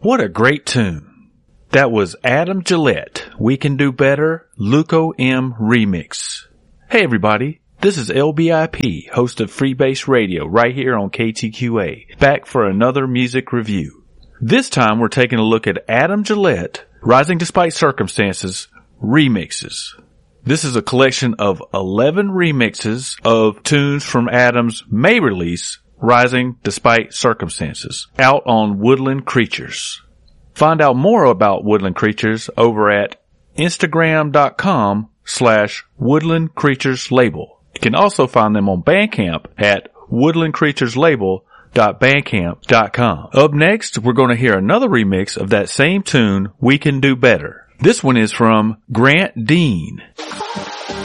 What a great tune. That was Adam Gillette, We Can Do Better, Luco M Remix. Hey everybody, this is LBIP, host of Freebase Radio, right here on KTQA, back for another music review. This time we're taking a look at Adam Gillette, Rising Despite Circumstances, Remixes. This is a collection of 11 remixes of tunes from Adam's May release, Rising Despite Circumstances, out on Woodland Creatures. Find out more about Woodland Creatures over at Instagram.com/Woodland Creatures Label. You can also find them on Bandcamp at woodlandcreatureslabel.bandcamp.com. Up next, we're going to hear another remix of that same tune, We Can Do Better. This one is from Grant Dean.